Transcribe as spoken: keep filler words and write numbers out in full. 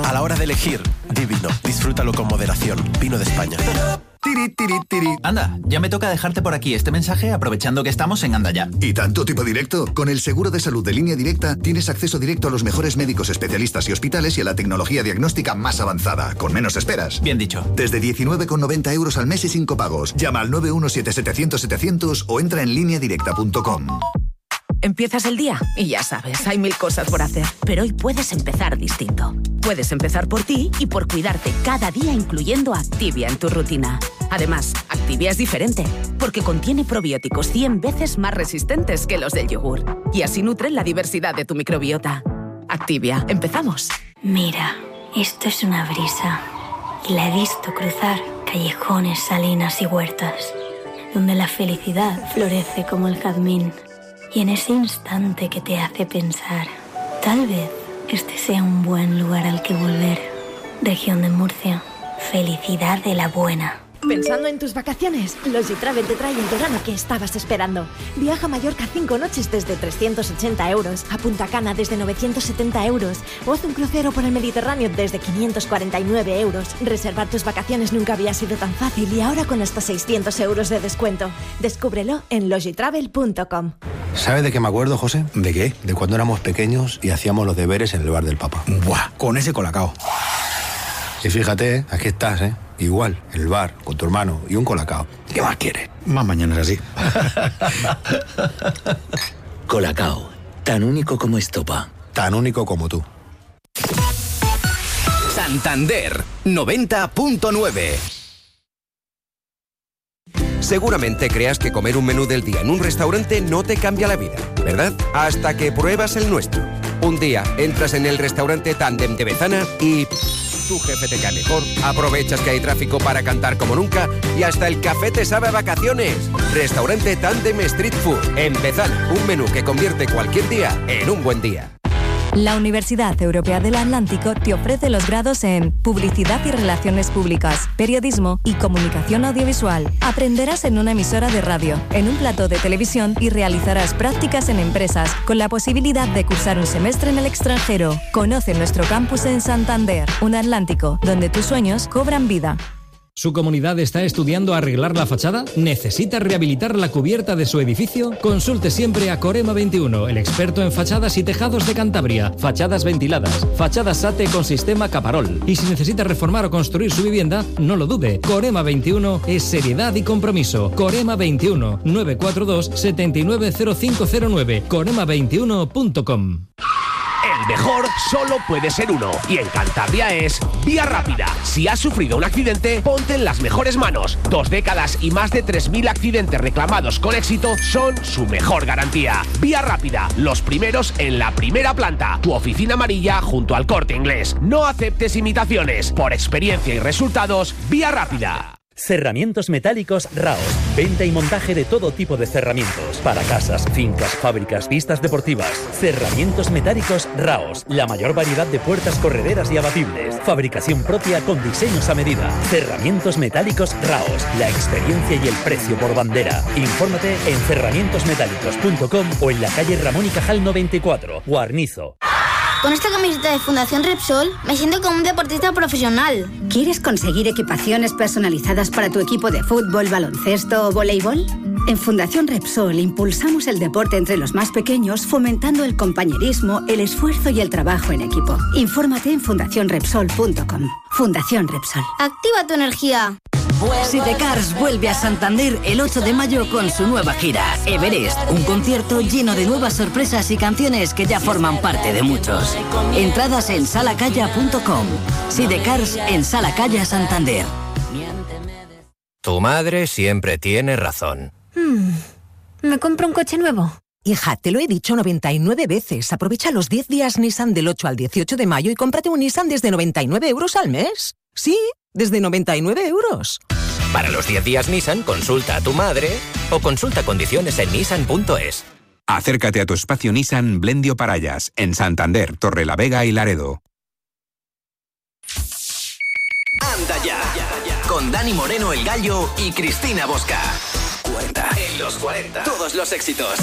A la hora de elegir, di vino. Disfrútalo con moderación. Vino de España. Tiri, tiri, tiri. Anda, ya me toca dejarte por aquí este mensaje aprovechando que estamos en Anda Ya. ¿Y tanto tipo directo? Con el seguro de salud de Línea Directa tienes acceso directo a los mejores médicos especialistas y hospitales y a la tecnología diagnóstica más avanzada, con menos esperas. Bien dicho. Desde diecinueve con noventa euros al mes y sin copagos. Llama al nueve uno siete setecientos setecientos o entra en línea directa punto com. Empiezas el día y ya sabes, hay mil cosas por hacer. Pero hoy puedes empezar distinto. Puedes empezar por ti y por cuidarte cada día, incluyendo Activia en tu rutina. Además, Activia es diferente, porque contiene probióticos cien veces más resistentes que los del yogur. Y así nutren la diversidad de tu microbiota. Activia, empezamos. Mira, esto es una brisa. Y la he visto cruzar callejones, salinas y huertas, donde la felicidad florece como el jazmín. Y en ese instante que te hace pensar, tal vez este sea un buen lugar al que volver. Región de Murcia, felicidad de la buena. Pensando en tus vacaciones, Logitravel te trae el verano que estabas esperando. Viaja a Mallorca cinco noches desde trescientos ochenta euros, a Punta Cana desde novecientos setenta euros o haz un crucero por el Mediterráneo desde quinientos cuarenta y nueve euros. Reservar tus vacaciones nunca había sido tan fácil y ahora con hasta seiscientos euros de descuento. Descúbrelo en logitravel punto com. ¿Sabes de qué me acuerdo, José? ¿De qué? De cuando éramos pequeños y hacíamos los deberes en el bar del Papa. Buah, con ese colacao. Y fíjate, aquí estás, ¿eh? Igual, en el bar, con tu hermano y un colacao. ¿Qué más quieres? Más mañanas así. Colacao, tan único como estopa. Tan único como tú. Santander, noventa punto nueve. Seguramente creas que comer un menú del día en un restaurante no te cambia la vida, ¿verdad? Hasta que pruebas el nuestro. Un día entras en el restaurante Tándem de Bezana y tu jefe te cae mejor, aprovechas que hay tráfico para cantar como nunca y hasta el café te sabe a vacaciones. Restaurante Tándem Street Food en Bezana, un menú que convierte cualquier día en un buen día. La Universidad Europea del Atlántico te ofrece los grados en Publicidad y Relaciones Públicas, Periodismo y Comunicación Audiovisual. Aprenderás en una emisora de radio, en un plató de televisión y realizarás prácticas en empresas, con la posibilidad de cursar un semestre en el extranjero. Conoce nuestro campus en Santander, un Atlántico, donde tus sueños cobran vida. ¿Su comunidad está estudiando arreglar la fachada? ¿Necesita rehabilitar la cubierta de su edificio? Consulte siempre a Corema veintiuno, el experto en fachadas y tejados de Cantabria. Fachadas ventiladas, fachadas SATE con sistema Caparol. Y si necesita reformar o construir su vivienda, no lo dude. Corema veintiuno es seriedad y compromiso. Corema veintiuno, nueve cuatro dos, siete nueve cero cinco cero nueve. corema veintiuno punto com. El mejor solo puede ser uno, y en Cantabria es Vía Rápida. Si has sufrido un accidente, ponte en las mejores manos. Dos décadas y más de tres mil accidentes reclamados con éxito son su mejor garantía. Vía Rápida, los primeros en la primera planta. Tu oficina amarilla junto al Corte Inglés. No aceptes imitaciones. Por experiencia y resultados, Vía Rápida. Cerramientos metálicos Raos. Venta y montaje de todo tipo de cerramientos. Para casas, fincas, fábricas, pistas deportivas. Cerramientos metálicos Raos. La mayor variedad de puertas correderas y abatibles. Fabricación propia con diseños a medida. Cerramientos metálicos Raos. La experiencia y el precio por bandera. Infórmate en cerramientos metálicos punto com o en la calle Ramón y Cajal noventa y cuatro, Guarnizo. Con esta camiseta de Fundación Repsol me siento como un deportista profesional. ¿Quieres conseguir equipaciones personalizadas para tu equipo de fútbol, baloncesto o voleibol? En Fundación Repsol impulsamos el deporte entre los más pequeños, fomentando el compañerismo, el esfuerzo y el trabajo en equipo. Infórmate en fundación repsol punto com. Fundación Repsol. Activa tu energía. Sidecars vuelve a Santander el ocho de mayo con su nueva gira Everest, un concierto lleno de nuevas sorpresas y canciones que ya forman parte de muchos. Entradas en salacalla punto com. Sidecars en Salacalla Santander. Tu madre siempre tiene razón. Hmm, ¿me compro un coche nuevo? Hija, te lo he dicho noventa y nueve veces. Aprovecha los diez días Nissan del ocho al dieciocho de mayo y cómprate un Nissan desde noventa y nueve euros al mes. Sí, desde noventa y nueve euros. Para los diez días Nissan, consulta a tu madre o consulta condiciones en nissan punto es. Acércate a tu espacio Nissan Blendio Parayas, en Santander, Torrelavega y Laredo. Anda ya, con Dani Moreno el Gallo y Cristina Bosca. cuarenta. En los cuarenta. Todos los éxitos.